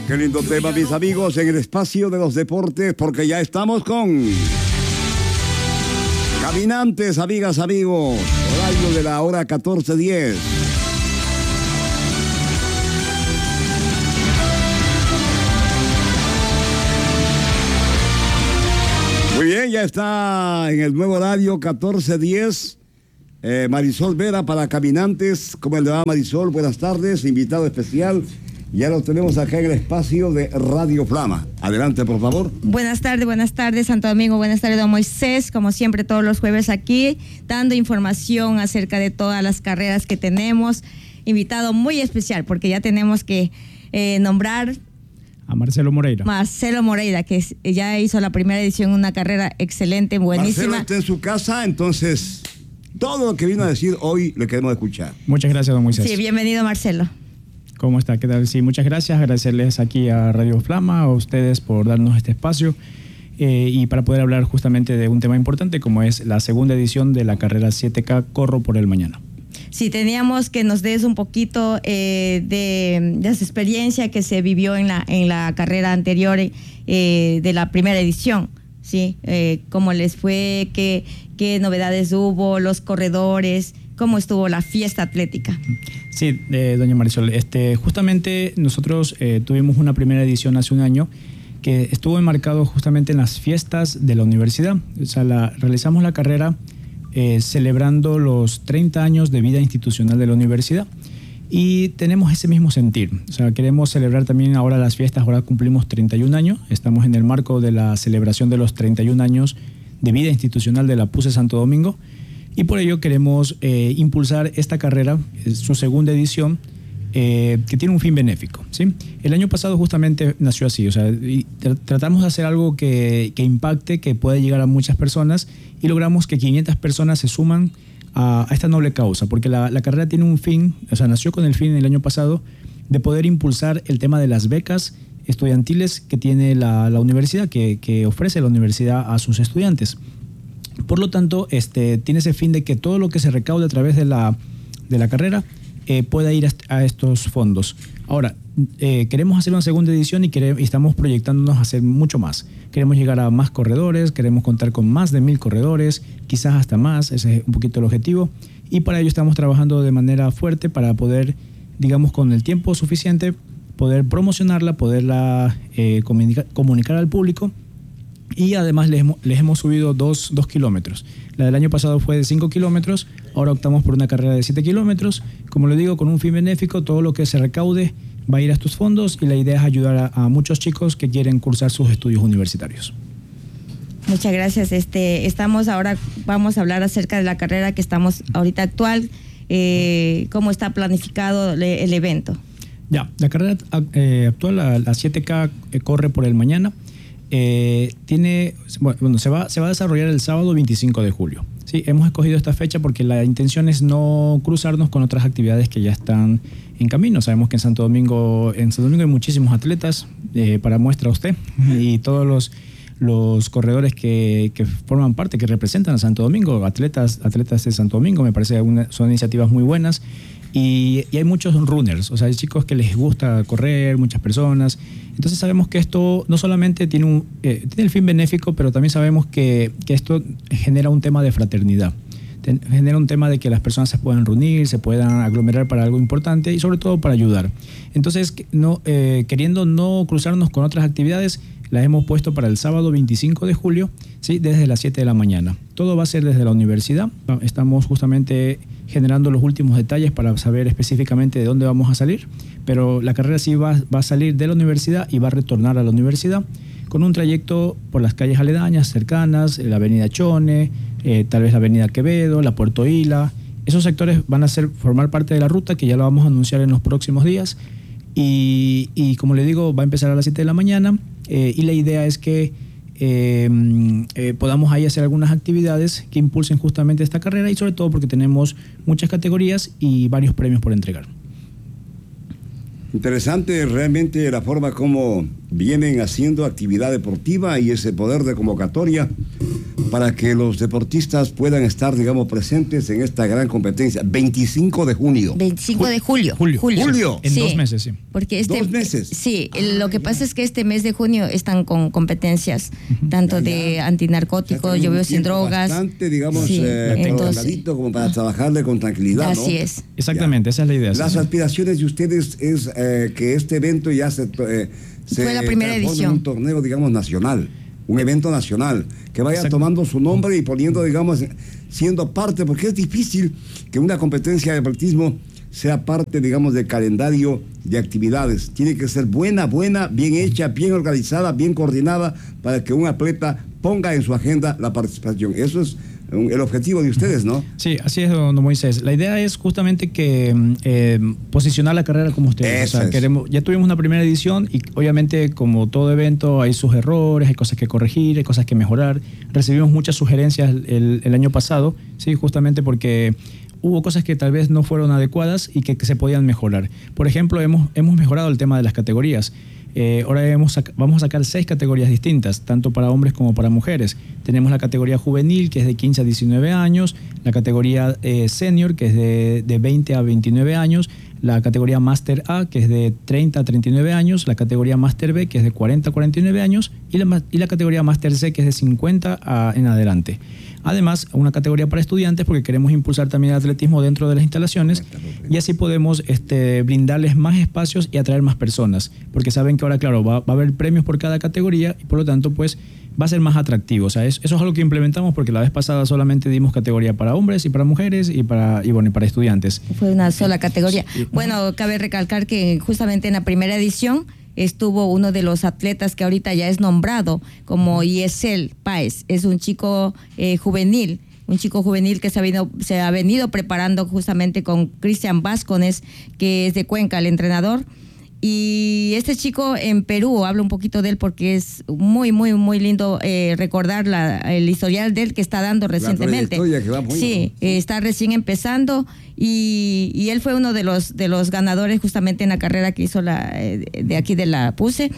Qué lindo tema, mis amigos, en el espacio de los deportes, porque ya estamos con Caminantes, amigas, amigos. Horario de la hora 14:10. Muy bien, ya está en el nuevo horario 14:10. Marisol Vera para Caminantes. ¿Cómo le va, Marisol? Buenas tardes, invitado especial. Ya lo tenemos acá en el espacio de Radio Flama. Adelante, por favor. Buenas tardes, Santo Domingo. Buenas tardes, don Moisés. Como siempre, todos los jueves aquí, dando información acerca de todas las carreras que tenemos. Invitado muy especial, porque ya tenemos que nombrar a Marcelo Moreira. Marcelo Moreira, que ya hizo la primera edición, una carrera excelente, buenísima. Marcelo está en su casa, entonces todo lo que vino a decir hoy le queremos escuchar. Muchas gracias, don Moisés. Sí, bienvenido, Marcelo. ¿Cómo está? ¿Qué tal? Sí, muchas gracias. Agradecerles aquí a Radio Flama, a ustedes por darnos este espacio y para poder hablar justamente de un tema importante como es la segunda edición de la carrera 7K Corro por el Mañana. Sí, teníamos que nos des un poquito de esa experiencia que se vivió en la carrera anterior de la primera edición. Sí, cómo les fue, qué novedades hubo, los corredores, cómo estuvo la fiesta atlética. Sí, doña Marisol, justamente nosotros tuvimos una primera edición hace un año que estuvo enmarcado justamente en las fiestas de la universidad. O sea, realizamos la carrera celebrando los 30 años de vida institucional de la universidad y tenemos ese mismo sentir. O sea, queremos celebrar también ahora las fiestas. Ahora cumplimos 31 años, estamos en el marco de la celebración de los 31 años de vida institucional de la PUCE Santo Domingo. Y por ello queremos impulsar esta carrera, su segunda edición, que tiene un fin benéfico, ¿sí? El año pasado justamente nació así, o sea, tratamos de hacer algo que impacte, que pueda llegar a muchas personas y logramos que 500 personas se suman a esta noble causa, porque la carrera tiene un fin, o sea, nació con el fin el año pasado de poder impulsar el tema de las becas estudiantiles que tiene la universidad, que ofrece la universidad a sus estudiantes. Por lo tanto, tiene ese fin de que todo lo que se recaude a través de la carrera pueda ir a estos fondos. Ahora, queremos hacer una segunda edición y estamos proyectándonos a hacer mucho más. Queremos llegar a más corredores, queremos contar con más de 1,000 corredores, quizás hasta más, ese es un poquito el objetivo. Y para ello estamos trabajando de manera fuerte para poder, digamos, con el tiempo suficiente, poder promocionarla, poderla comunicar al público. Y además les hemos subido 2 kilómetros. La del año pasado fue de 5 kilómetros, ahora optamos por una carrera de 7 kilómetros. Como le digo, con un fin benéfico, todo lo que se recaude va a ir a estos fondos y la idea es ayudar a muchos chicos que quieren cursar sus estudios universitarios. Muchas gracias. Vamos a hablar acerca de la carrera que estamos ahorita actual, cómo está planificado el evento. Ya, la carrera actual, la 7K corre por el mañana. Se va a desarrollar el sábado 25 de julio. Sí, hemos escogido esta fecha porque la intención es no cruzarnos con otras actividades que ya están en camino. Sabemos que en Santo Domingo hay muchísimos atletas, para muestra usted, y todos los corredores que forman parte, que representan a Santo Domingo, atletas de Santo Domingo, me parece son iniciativas muy buenas. Y hay muchos runners, o sea, hay chicos que les gusta correr, muchas personas. Entonces sabemos que esto no solamente tiene el fin benéfico, pero también sabemos que esto genera un tema de fraternidad. Genera un tema de que las personas se puedan reunir, se puedan aglomerar para algo importante y sobre todo para ayudar. Entonces, queriendo no cruzarnos con otras actividades, las hemos puesto para el sábado 25 de julio, ¿sí? Desde las 7 de la mañana. Todo va a ser desde la universidad. Estamos justamente generando los últimos detalles para saber específicamente de dónde vamos a salir, pero la carrera sí va a salir de la universidad y va a retornar a la universidad con un trayecto por las calles aledañas, cercanas, la avenida Chone, tal vez la avenida Quevedo, la Puerto Hila. Esos sectores van a formar parte de la ruta que ya la vamos a anunciar en los próximos días y como le digo, va a empezar a las 7 de la mañana y la idea es que podamos ahí hacer algunas actividades que impulsen justamente esta carrera y sobre todo porque tenemos muchas categorías y varios premios por entregar. Interesante realmente la forma como vienen haciendo actividad deportiva y ese poder de convocatoria para que los deportistas puedan estar, digamos, presentes en esta gran competencia? 25 de junio. 25 de julio. Julio. En 2 meses, sí. Porque 2 meses. Sí, lo que pasa es que este mes de junio están con competencias, tanto de antinarcóticos, O sea, yo veo sin drogas. Bastante, digamos, Sí, programadito como para trabajarle con tranquilidad, ¿no? Así es. Exactamente, esa es la idea. Las sí. aspiraciones de ustedes es que este evento ya se Fue la primera transforme edición. en un torneo, digamos, nacional, un evento nacional, que vaya Exacto. tomando su nombre y poniendo, digamos, siendo parte, porque es difícil que una competencia de atletismo sea parte, digamos, del calendario de actividades. Tiene que ser buena, bien hecha, bien organizada, bien coordinada, para que un atleta ponga en su agenda la participación. Eso es el objetivo de ustedes, ¿no? Sí, así es, don Moisés. La idea es justamente que posicionar la carrera como ustedes. Eso O sea, es. ya tuvimos una primera edición y obviamente como todo evento hay sus errores, hay cosas que corregir, hay cosas que mejorar. Recibimos muchas sugerencias el año pasado, sí, justamente porque hubo cosas que tal vez no fueron adecuadas y que se podían mejorar. Por ejemplo, hemos mejorado el tema de las categorías. Ahora vamos a sacar 6 categorías distintas, tanto para hombres como para mujeres. Tenemos la categoría juvenil, que es de 15 a 19 años, la categoría senior, que es de 20 a 29 años, la categoría Master A, que es de 30 a 39 años, la categoría Master B, que es de 40 a 49 años, y la categoría Master C, que es de 50 en adelante. Además, una categoría para estudiantes, porque queremos impulsar también el atletismo dentro de las instalaciones, y así podemos brindarles más espacios y atraer más personas, porque saben que ahora, claro, va a haber premios por cada categoría, y por lo tanto, pues, va a ser más atractivo. O sea, eso es algo que implementamos, porque la vez pasada solamente dimos categoría para hombres y para mujeres y para estudiantes. Fue una sola categoría. Bueno, cabe recalcar que justamente en la primera edición estuvo uno de los atletas que ahorita ya es nombrado como Yesel Páez. Es un chico juvenil. Un chico juvenil que se ha venido preparando justamente con Cristian Vázquez, que es de Cuenca, el entrenador. Y este chico en Perú, hablo un poquito de él porque es muy lindo recordar el historial de él que está dando recientemente. Que va muy Sí, está recién empezando y él fue uno de los ganadores justamente en la carrera que hizo de aquí de la PUCE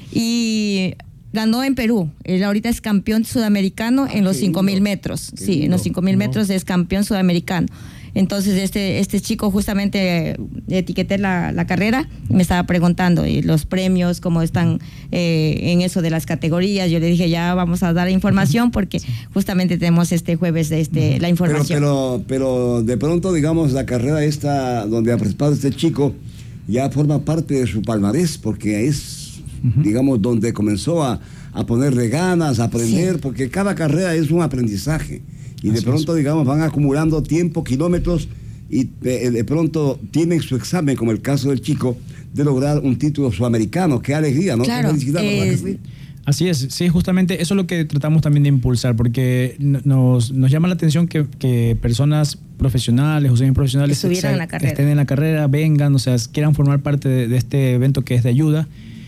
y ganó en Perú. Él ahorita es campeón sudamericano en los 5,000 metros. Sí, en los 5,000 metros es campeón sudamericano. Entonces este chico justamente etiqueté la carrera y me estaba preguntando y los premios, cómo están en eso de las categorías. Yo le dije, ya vamos a dar información porque justamente tenemos este jueves la información. Pero de pronto, digamos, la carrera esta donde ha participado este chico ya forma parte de su palmarés porque es, digamos, donde comenzó a ponerle ganas, a aprender, porque cada carrera es un aprendizaje. Y de pronto, digamos, van acumulando tiempo, kilómetros, y de pronto tienen su examen, como el caso del chico, de lograr un título sudamericano. ¡Qué alegría!, ¿no? Claro, ¡Qué felicidad! Así es, sí, justamente eso es lo que tratamos también de impulsar, porque nos llama la atención que personas profesionales o semiprofesionales estén en la carrera, vengan, o sea, quieran formar parte de este evento que es de ayuda.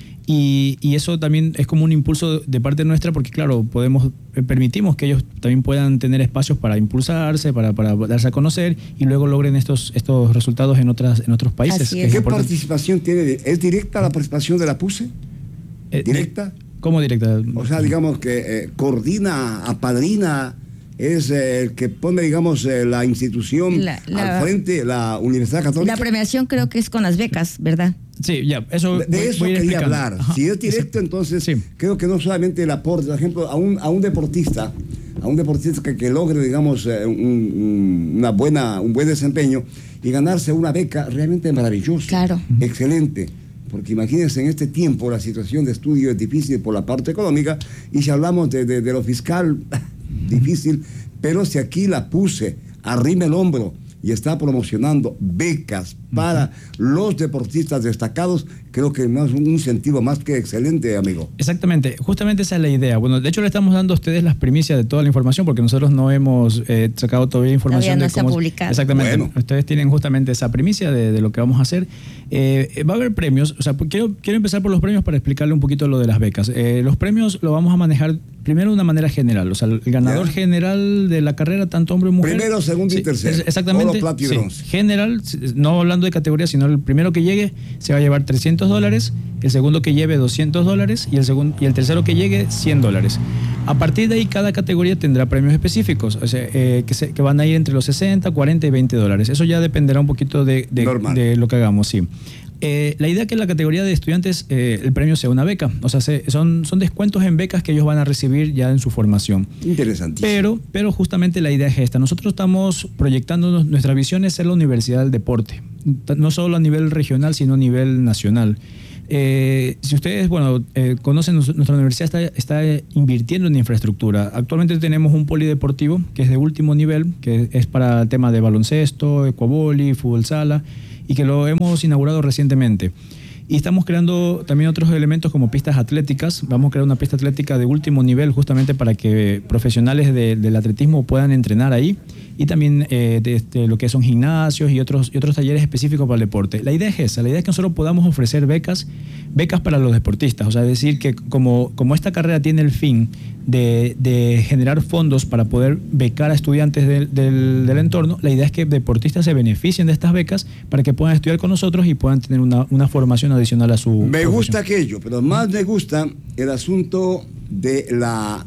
Y eso también es como un impulso de parte nuestra porque, claro, permitimos que ellos también puedan tener espacios para impulsarse, para darse a conocer y luego logren estos resultados en otros países. ¿Qué participación tiene? ¿Es directa la participación de la PUCE? ¿Directa? ¿Cómo directa? O sea, digamos que coordina, apadrina, es el que pone, digamos, la institución al frente, la Universidad Católica. La premiación creo que es con las becas, ¿verdad? Sí, ya, eso de eso quería hablar. Ajá. Si es directo, entonces sí. Creo que no solamente el aporte, por ejemplo, a un deportista que logre, digamos, un buen desempeño y ganarse una beca realmente maravillosa. Claro. Excelente. Porque imagínense, en este tiempo la situación de estudio es difícil por la parte económica y si hablamos de lo fiscal, difícil, pero si aquí la PUCE arrima el hombro y está promocionando becas para los deportistas destacados, creo que es un incentivo más que excelente, amigo. Exactamente, justamente esa es la idea. Bueno, de hecho le estamos dando a ustedes las primicias de toda la información porque nosotros no hemos sacado todavía información todavía no de cómo... se ha publicado. Exactamente, bueno. Ustedes tienen justamente esa primicia de lo que vamos a hacer. Va a haber premios, o sea, quiero empezar por los premios para explicarle un poquito lo de las becas. Los premios lo vamos a manejar primero de una manera general, o sea, el ganador general de la carrera, tanto hombre y mujer. Primero, segundo y tercero. Exactamente. Oro, plata y bronce. General, no hablando de categoría, sino el primero que llegue se va a llevar $300, el segundo que lleve $200 y el tercero que llegue $100. A partir de ahí, cada categoría tendrá premios específicos, o sea, que van a ir entre los 60, 40 y $20. Eso ya dependerá un poquito de lo que hagamos, sí. La idea es que en la categoría de estudiantes el premio sea una beca, o sea, son descuentos en becas que ellos van a recibir ya en su formación. Interesantísimo. Pero justamente la idea es esta. Nosotros estamos proyectándonos, nuestra visión es ser la universidad del deporte, no solo a nivel regional, sino a nivel nacional. Si ustedes, conocen, nuestra universidad está invirtiendo en infraestructura. Actualmente tenemos un polideportivo que es de último nivel, que es para el tema de baloncesto, ecuavoli, fútbol sala, y que lo hemos inaugurado recientemente. Y estamos creando también otros elementos como pistas atléticas. Vamos a crear una pista atlética de último nivel justamente para que profesionales del atletismo puedan entrenar ahí. Y también lo que son gimnasios y otros talleres específicos para el deporte. La idea es esa, la idea es que nosotros podamos ofrecer becas para los deportistas. O sea, decir que como esta carrera tiene el fin de generar fondos para poder becar a estudiantes del entorno, la idea es que deportistas se beneficien de estas becas para que puedan estudiar con nosotros y puedan tener una formación adicional a su Me gusta aquello, pero más me gusta el asunto de la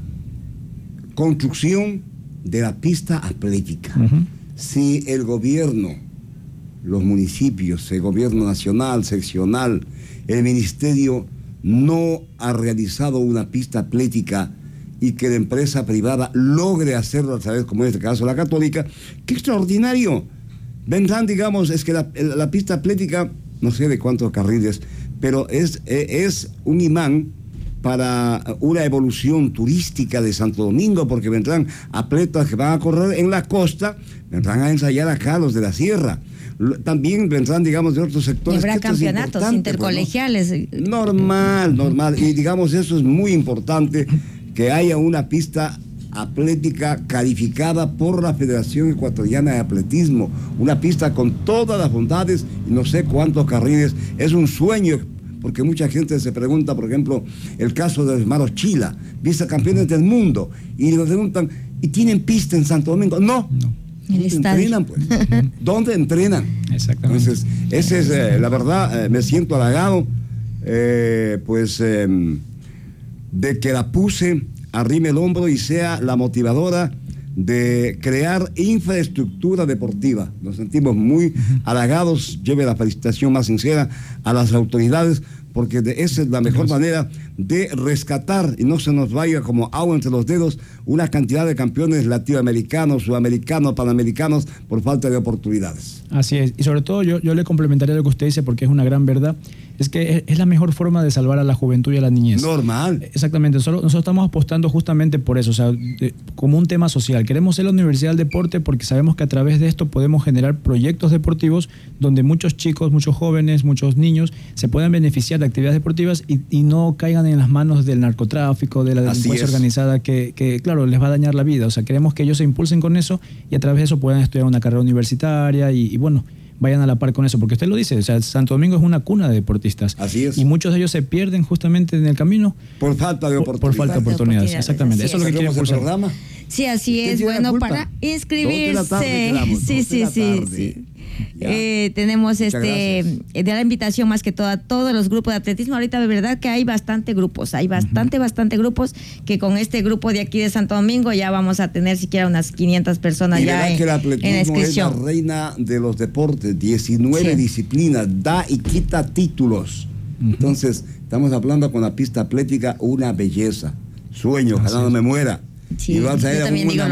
construcción de la pista atlética. Si el gobierno, los municipios, el gobierno nacional, seccional, el ministerio no ha realizado una pista atlética y que la empresa privada logre hacerlo a través, como en este caso la Católica, ¡qué extraordinario! Vendrán, digamos, es que la pista atlética, no sé de cuántos carriles, pero es un imán para una evolución turística de Santo Domingo, porque vendrán atletas que van a correr en la costa, vendrán a ensayar acá los de la sierra. También vendrán, digamos, de otros sectores. Habrá campeonatos intercolegiales. Pues, ¿no? Normal. Y digamos, eso es muy importante, que haya una pista atlética calificada por la Federación Ecuatoriana de Atletismo. Una pista con todas las bondades y no sé cuántos carriles. Es un sueño, porque mucha gente se pregunta, por ejemplo, el caso de los hermanos Chila, vicecampeones del mundo, y le preguntan, ¿y tienen pista en Santo Domingo? No. ¿Dónde entrenan, pues? ¿Dónde entrenan? Exactamente. Entonces, ese es, la verdad, me siento halagado, de que la PUCE arrime el hombro y sea la motivadora de crear infraestructura deportiva. Nos sentimos muy halagados. Lleve la felicitación más sincera a las autoridades, porque esa es la mejor manera de rescatar y no se nos vaya como agua entre los dedos una cantidad de campeones latinoamericanos, sudamericanos, panamericanos por falta de oportunidades. Así es, y sobre todo yo le complementaría lo que usted dice, porque es una gran verdad. Es que es la mejor forma de salvar a la juventud y a la niñez. Normal. Exactamente. Nosotros estamos apostando justamente por eso, o sea, como un tema social. Queremos ser la Universidad del Deporte porque sabemos que a través de esto podemos generar proyectos deportivos donde muchos chicos, muchos jóvenes, muchos niños se puedan beneficiar de actividades deportivas y no caigan en las manos del narcotráfico, de la delincuencia organizada que, claro, les va a dañar la vida. O sea, queremos que ellos se impulsen con eso y a través de eso puedan estudiar una carrera universitaria y bueno, vayan a la par con eso, porque usted lo dice, o sea, Santo Domingo es una cuna de deportistas. Así es. Y muchos de ellos se pierden justamente en el camino por falta de oportunidades. Por falta de oportunidades, exactamente. Eso es lo que quiere impulsar. Sí, así es. Bueno, para inscribirse. Sí. Tenemos de la invitación más que todo a todos los grupos de atletismo. Ahorita de verdad que hay bastante grupos, bastante grupos, que con este grupo de aquí de Santo Domingo ya vamos a tener siquiera unas 500 personas ya en la inscripción. Es la reina de los deportes, 19 disciplinas, da y quita títulos. Entonces, estamos hablando con la pista atlética, una belleza. Sueño, ojalá no me muera. Sí, y vas a ir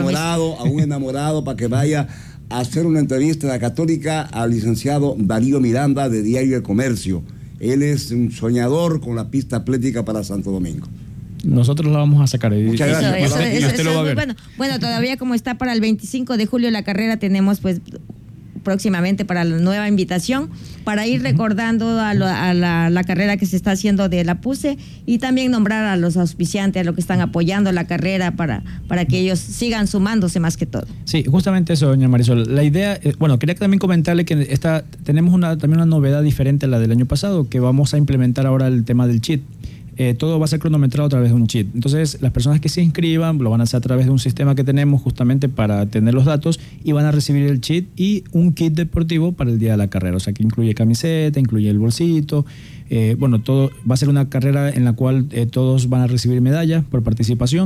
a un enamorado para que vaya a hacer una entrevista en la Católica al licenciado Darío Miranda de Diario El Comercio. Él es un soñador con la pista atlética para Santo Domingo. Nosotros la vamos a sacar. Muchas gracias. Y usted lo va a ver. Bueno, todavía como está para el 25 de julio la carrera, tenemos pues próximamente para la nueva invitación, para ir recordando a la carrera que se está haciendo de la PUCE y también nombrar a los auspiciantes, a los que están apoyando la carrera para que ellos sigan sumándose más que todo. Sí, justamente eso, doña Marisol. La idea, quería también comentarle que tenemos también una novedad diferente a la del año pasado, que vamos a implementar ahora el tema del cheat. Todo va a ser cronometrado a través de un cheat. Entonces, las personas que se inscriban lo van a hacer a través de un sistema que tenemos justamente para tener los datos y van a recibir el cheat y un kit deportivo para el día de la carrera. O sea, que incluye camiseta, incluye el bolsito. Todo va a ser una carrera en la cual todos van a recibir medalla por participación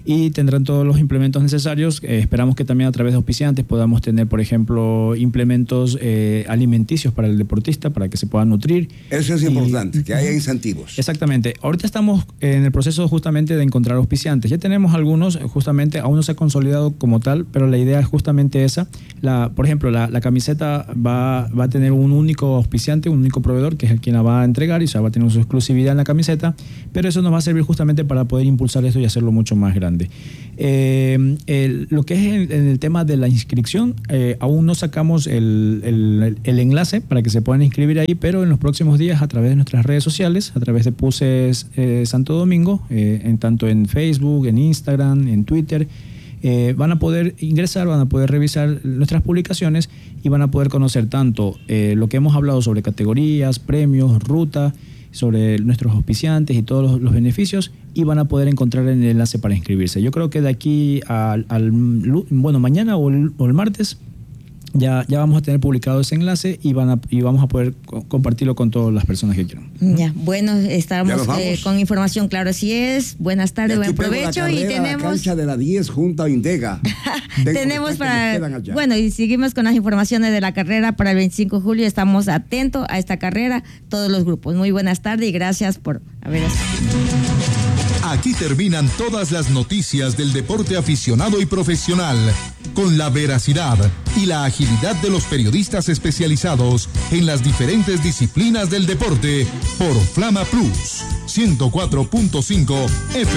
y tendrán todos los implementos necesarios. Esperamos que también a través de auspiciantes podamos tener, por ejemplo, implementos alimenticios para el deportista, para que se pueda nutrir. Eso es importante, que haya incentivos. Exactamente. Ahorita estamos en el proceso justamente de encontrar auspiciantes. Ya tenemos algunos, justamente, aún no se ha consolidado como tal, pero la idea es justamente esa. Por ejemplo, la camiseta va a tener un único auspiciante, un único proveedor, que es el quien la va a entregar, y va a tener su exclusividad en la camiseta, pero eso nos va a servir justamente para poder impulsar esto y hacerlo mucho más grande. Lo que es en el tema de la inscripción, aún no sacamos el enlace para que se puedan inscribir ahí, pero en los próximos días, a través de nuestras redes sociales, a través de Puces Santo Domingo, tanto en Facebook, en Instagram, en Twitter, van a poder ingresar, van a poder revisar nuestras publicaciones y van a poder conocer tanto lo que hemos hablado sobre categorías, premios, ruta, sobre nuestros auspiciantes y todos los beneficios, y van a poder encontrar el enlace para inscribirse. Yo creo que de aquí mañana o el martes ya vamos a tener publicado ese enlace y vamos a poder compartirlo con todas las personas que quieran. Ya, bueno, estamos con información, claro, así es. Buenas tardes, buen provecho. Y tenemos la cancha de la 10 junto a Indega. Tenemos y seguimos con las informaciones de la carrera para el 25 de julio. Estamos atentos a esta carrera, todos los grupos. Muy buenas tardes y gracias por haber asistido. Aquí terminan todas las noticias del deporte aficionado y profesional, con la veracidad y la agilidad de los periodistas especializados en las diferentes disciplinas del deporte, por Flama Plus 104.5 FM.